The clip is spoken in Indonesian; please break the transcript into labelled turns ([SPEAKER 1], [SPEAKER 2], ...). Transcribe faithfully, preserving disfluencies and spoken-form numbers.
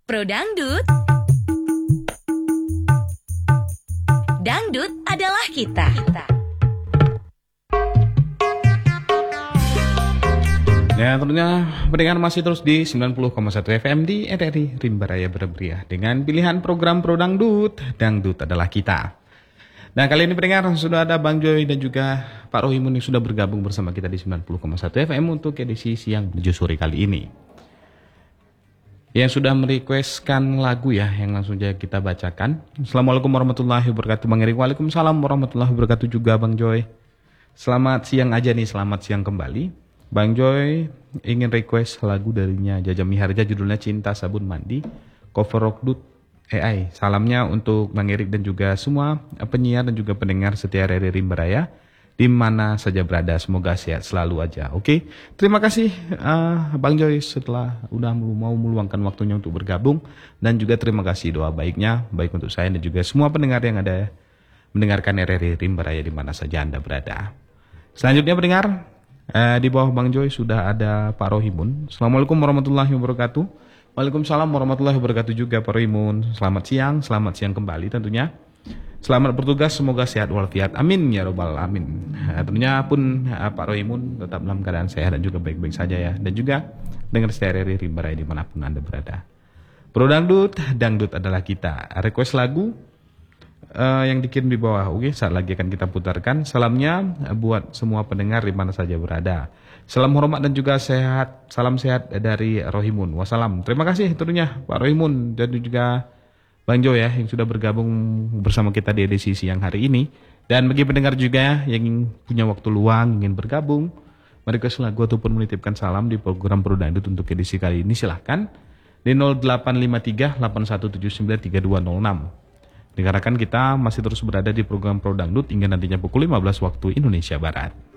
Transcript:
[SPEAKER 1] Pro Dangdut. Dangdut adalah kita.
[SPEAKER 2] Ya, tentunya pendengar masih terus di sembilan puluh koma satu F M di R R I Rimba Raya Berberiah dengan pilihan program Pro Dangdut. Dangdut adalah kita. Nah, kali ini pendengar sudah ada Bang Joy dan juga Pak Rohimun yang sudah bergabung bersama kita di sembilan puluh koma satu F M untuk edisi siang menuju sore kali ini. Yang sudah merequestkan lagu ya, yang langsung saja kita bacakan. Assalamualaikum warahmatullahi wabarakatuh Bang Eri. Waalaikumsalam warahmatullahi wabarakatuh juga Bang Joy. Selamat siang aja nih, selamat siang kembali. Bang Joy ingin request lagu darinya Jaja Miharja, judulnya Cinta Sabun Mandi, cover Rockdut A I. Salamnya untuk Bang Erik dan juga semua penyiar dan juga pendengar setia R R I Rimba Raya di mana saja berada, semoga sehat selalu aja. Oke, terima kasih uh, Bang Joy setelah udah mau meluangkan waktunya untuk bergabung, dan juga terima kasih doa baiknya baik untuk saya dan juga semua pendengar yang ada mendengarkan R R I Rimba Raya di mana saja Anda berada. Selanjutnya pendengar, uh, di bawah Bang Joy sudah ada Pak Rohimun. Assalamualaikum warahmatullahi wabarakatuh. Waalaikumsalam warahmatullahi wabarakatuh juga Pak Rohimun. Selamat siang, selamat siang kembali tentunya. Selamat bertugas, semoga sehat walafiat. Amin ya robbal amin. Nah, tentunya pun uh, Pak Rohimun tetap dalam keadaan sehat dan juga baik-baik saja ya. Dan juga dengar setia R R I Rimba Raya dimanapun Anda berada. Pro Dangdut, Dangdut adalah kita. Request lagu uh, yang dikirim di bawah. Oke, saat lagi akan kita putarkan. Salamnya uh, buat semua pendengar di mana saja berada. Salam hormat dan juga sehat. Salam sehat dari Rohimun. Wassalam. Terima kasih tentunya Pak Rohimun dan juga Bang Jo ya yang sudah bergabung bersama kita di edisi siang hari ini. Dan bagi pendengar juga yang punya waktu luang ingin bergabung, merequest lagu ataupun menitipkan salam di program Pro Dangdut untuk edisi kali ini, silahkan di nol delapan lima tiga delapan satu tujuh sembilan tiga dua nol enam. Dikarenakan kita masih terus berada di program Pro Dangdut hingga nantinya pukul lima belas waktu Indonesia Barat.